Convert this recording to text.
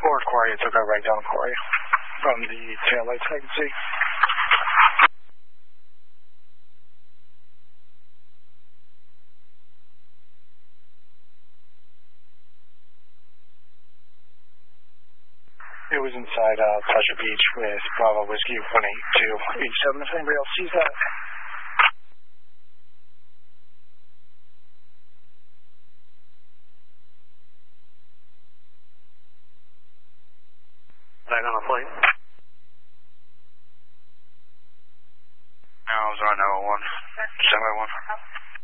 Forward quarry, it took a right down quarry from the taillights I can see. It was inside Pleasure Beach with Bravo Whiskey 18287, if anybody else sees that. Back on the plate. No, I was on 901. Semi 1.